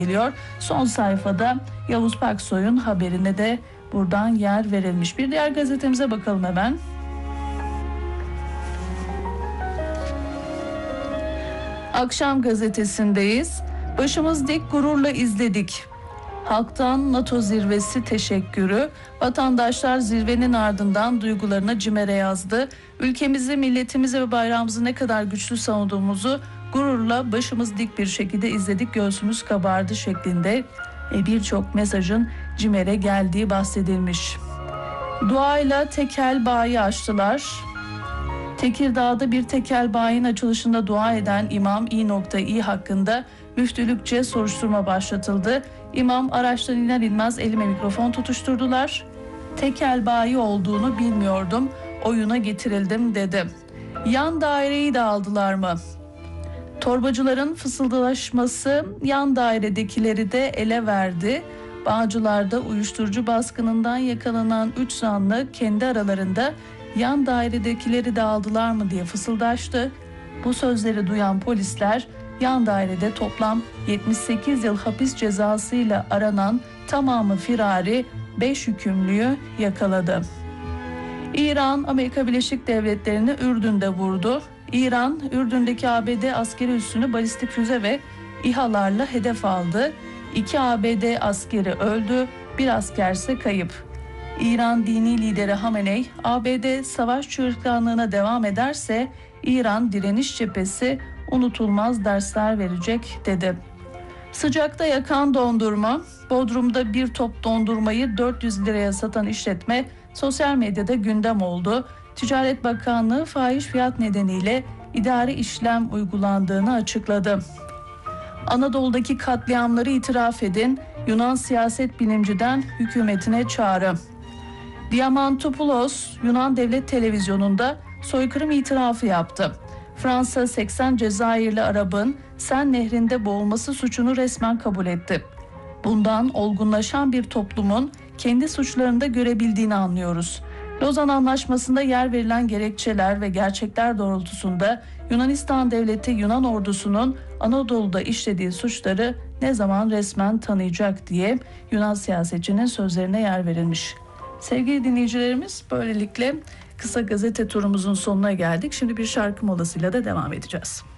geliyor. Son sayfada Yavuz Paksoy'un haberine de buradan yer verilmiş. Bir diğer gazetemize bakalım hemen. Akşam gazetesindeyiz. Başımız dik, gururla izledik. Halktan NATO zirvesi teşekkürü. Vatandaşlar zirvenin ardından duygularına CİMER'e yazdı. Ülkemizi, milletimizi ve bayrağımızı ne kadar güçlü savunduğumuzu gururla başımız dik bir şekilde izledik, göğsümüz kabardı şeklinde birçok mesajın CİMER'e geldiği bahsedilmiş. Duayla tekel bayi açtılar. Tekirdağ'da bir tekel bayinin açılışında dua eden İmam İ.İ hakkında müftülükçe soruşturma başlatıldı. İmam araçtan iner inmez elime mikrofon tutuşturdular. Tekel bayi olduğunu bilmiyordum, oyuna getirildim dedi. Yan daireyi de aldılar mı? Torbacıların fısıldaşması yan dairedekileri de ele verdi. Bağcılar'da uyuşturucu baskınından yakalanan 3 zanlı kendi aralarında yan dairedekileri de aldılar mı diye fısıldaştı. Bu sözleri duyan polisler yan dairede toplam 78 yıl hapis cezasıyla aranan tamamı firari 5 hükümlüyü yakaladı. İran, Amerika Birleşik Devletleri'ni Ürdün'de vurdu. İran, Ürdün'deki ABD askeri üssünü balistik füze ve İHA'larla hedef aldı. 2 ABD askeri öldü, 1 askerse kayıp. İran dini lideri Hamenei, ABD savaş çığırtkanlığına devam ederse İran direniş cephesi unutulmaz dersler verecek dedi. Sıcakta yakan dondurma, Bodrum'da bir top dondurmayı 400 liraya satan işletme sosyal medyada gündem oldu. Ticaret Bakanlığı fahiş fiyat nedeniyle idari işlem uygulandığını açıkladı. Anadolu'daki katliamları itiraf edin, Yunan siyaset bilimciden hükümetine çağrı. Diamantopoulos Yunan Devlet Televizyonu'nda soykırım itirafı yaptı. Fransa 80 Cezayirli Arap'ın Sen Nehri'nde boğulması suçunu resmen kabul etti. Bundan olgunlaşan bir toplumun kendi suçlarını da görebildiğini anlıyoruz. Lozan Anlaşması'nda yer verilen gerekçeler ve gerçekler doğrultusunda Yunanistan Devleti Yunan ordusunun Anadolu'da işlediği suçları ne zaman resmen tanıyacak diye Yunan siyasetçinin sözlerine yer verilmiş. Sevgili dinleyicilerimiz, böylelikle kısa gazete turumuzun sonuna geldik. Şimdi bir şarkı molasıyla da devam edeceğiz.